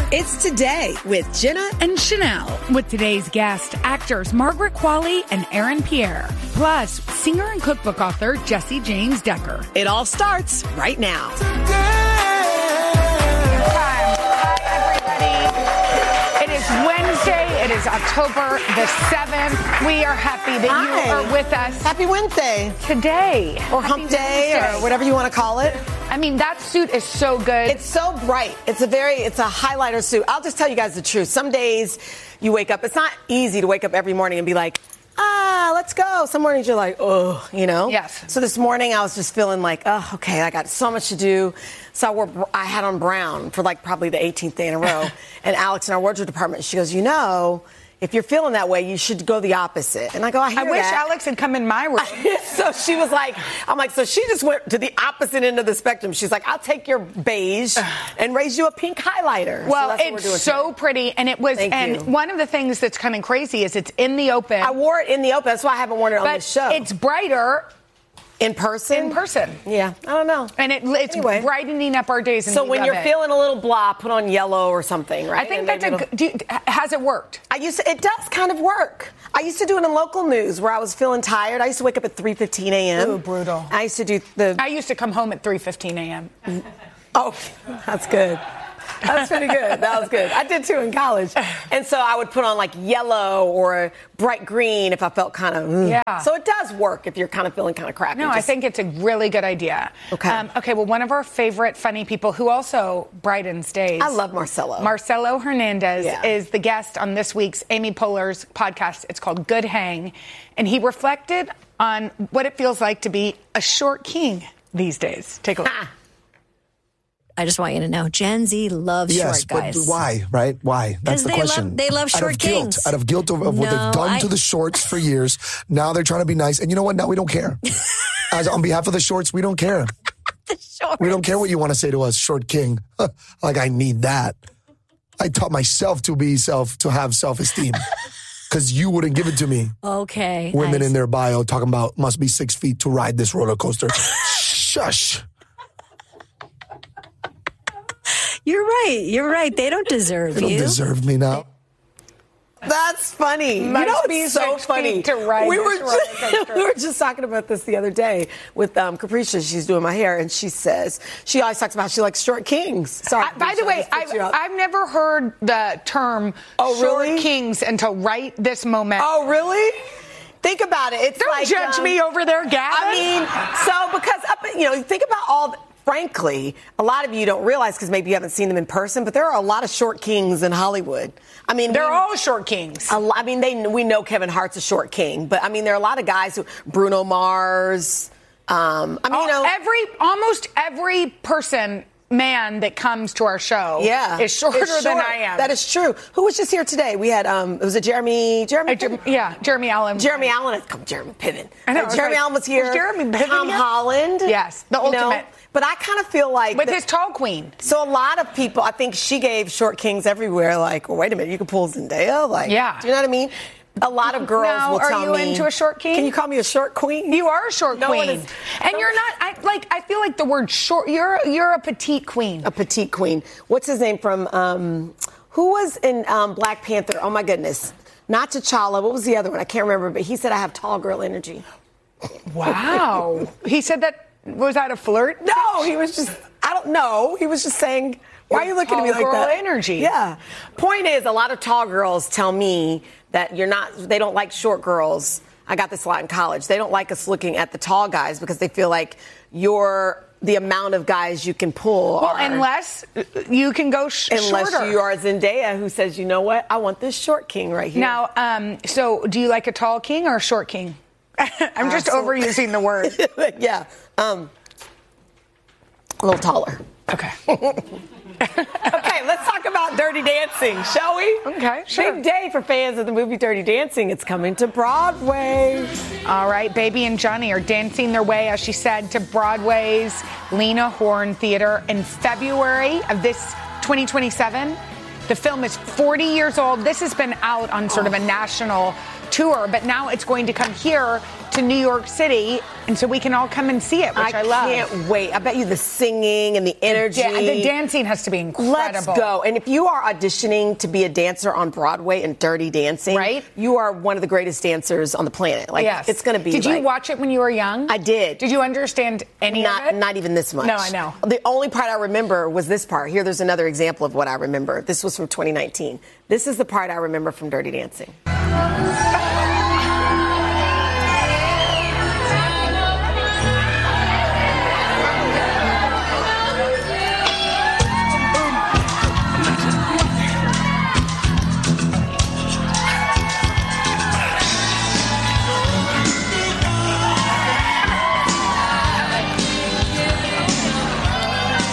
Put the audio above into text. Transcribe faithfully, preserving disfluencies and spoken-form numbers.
It's Today with Jenna and Chanel. With today's guest, actors Margaret Qualley and Aaron Pierre. Plus, singer and cookbook author Jesse James Decker. It all starts right now. It is Wednesday. It is October the seventh. We are happy that Hi. you are with us. Happy Wednesday. Today. Or Happy hump day Wednesday. or whatever you want to call it. I mean, that suit is so good. It's so bright. It's a very, it's a highlighter suit. I'll just tell you guys the truth. Some days you wake up, it's not easy to wake up every morning and be like, ah, let's go. Some mornings you're like, oh, you know? Yes. So this morning I was just feeling like, oh, okay, I got so much to do. So I, wore, I had on brown for like probably the eighteenth day in a row. And Alex in our wardrobe department, she goes, you know, if you're feeling that way, you should go the opposite. And I go, I hear I wish that. Alex had come in my room. So she was like, I'm like, so she just went to the opposite end of the spectrum. She's like, I'll take your beige and raise you a pink highlighter. Well, so it's so today. pretty. And it was, Thank and you. one of the things that's kind of crazy is it's in the open. I wore it in the open. That's why I haven't worn it on but the show. it's brighter in person. in person. Yeah, I don't know. And it, it's Anyway. brightening up our days. And So we when love you're it. feeling a little blah, put on yellow or something, right? I think And that's a maybe good, do you, has it worked? I used to, it does kind of work. I used to do it in local news where I was feeling tired. I used to wake up at three fifteen a.m. Ooh, brutal. I used to do the... I used to come home at three fifteen a.m. Oh, that's good. That's pretty good. That was good. I did too in college. And so I would put on like yellow or bright green if I felt kind of, mm. Yeah. So it does work if you're kind of feeling kind of crappy. No, Just- I think it's a really good idea. Okay. Um, okay, well, one of our favorite funny people who also brightens days. I love Marcelo. Marcelo Hernandez Yeah. is the guest on this week's Amy Poehler's podcast. It's called Good Hang. And he reflected on what it feels like to be a short king these days. Take a look. Ha. I just want you to know, Gen Z loves Yes, short guys. but why, right? Why? That's 'Cause the they question. love- they love Out short of guilt, kings. out of guilt of, of what No, they've done I- to the shorts for years. Now they're trying to be nice. And you know what? Now we don't care. As on behalf of the shorts, we don't care. The shorts. We don't care what you want to say to us, short king. Like, I need that. I taught myself to be self, to have self-esteem. Because you wouldn't give it to me. Okay. Women I- in their bio talking about must be six feet to ride this roller coaster. Shush. You're right. You're right. They don't deserve They don't you. deserve me now. That's funny. Must you know, be it's so six funny. feet to ride we, were this roller just, coaster. we were just talking about this the other day with um, Capricia. She's doing my hair, and she says, she always talks about she likes short kings. Sorry. I, by Capricia, the I way, just picked I've, you up. I've never heard the term Oh, short really? kings until right this moment. Oh, really? Think about it. It's Don't like, judge um, me over there, Gavin. I mean, so because up, you know, think about all. Frankly, a lot of you don't realize because maybe you haven't seen them in person, but there are a lot of short kings in Hollywood. I mean, They're we- all short kings. A lo- I mean, they we know Kevin Hart's a short king, but I mean, there are a lot of guys who Bruno Mars. Um, I mean, you know, every almost every person, man that comes to our show, yeah, is shorter It's than short. I am. That is true. Who was just here today? We had um, was it Jeremy? Jeremy? Uh, Jer- yeah, Jeremy Allen. Jeremy Allen. Come, Jeremy Piven. I know, Uh, I was Jeremy like, Allen was here. was Jeremy Piven Tom here? Holland. Yes, the you know? ultimate. But I kind of feel like with the- his tall queen. So a lot of people, I think she gave short kings everywhere. Like, well, wait a minute, you can pull Zendaya. Like, Yeah. do you know what I mean? A lot of girls Now, will are tell you me. into a short king? Can you call me a short queen? You are a short No one queen, is- and no- you're not. I like. I feel like the word short. You're you're a petite queen. A petite queen. What's his name from? Um, who was in um, Black Panther? Oh my goodness, not T'Challa. What was the other one? I can't remember. But he said I have tall girl energy. Wow. He said that. Was that a flirt? No, he was just. I don't know. He was just saying. Why are you looking at me Tall like girl that? energy. Yeah. Point is, a lot of tall girls tell me that you're not. They don't like short girls. I got this a lot in college. They don't like us looking at the tall guys because they feel like you're the amount of guys you can pull. Well, are, unless you can go sh- unless shorter. you are Zendaya, who says, you know what, I want this short king right here. Now, um, so do you like a tall king or a short king? I'm just Absolutely. overusing the word. yeah, um, a little taller. Okay. Okay, let's talk about Dirty Dancing, shall we? Okay, sure. Big day for fans of the movie Dirty Dancing. It's coming to Broadway. All right, Baby and Johnny are dancing their way, as she said, to Broadway's Lena Horne Theater in February of this twenty twenty-seven. The film is forty years old. This has been out on sort of a national tour, but now it's going to come here to New York City, and so we can all come and see it, which I, I love. I can't wait. I bet you the singing and the energy. The, da- the dancing has to be incredible. Let's go. And if you are auditioning to be a dancer on Broadway in Dirty Dancing, right? You are one of the greatest dancers on the planet. Like, yes. It's going to be. Did like, you watch it when you were young? I did. Did you understand any not, of it? Not even this much. No, I know. The only part I remember was this part. Here, there's another example of what I remember. This was from twenty nineteen. This is the part I remember from Dirty Dancing.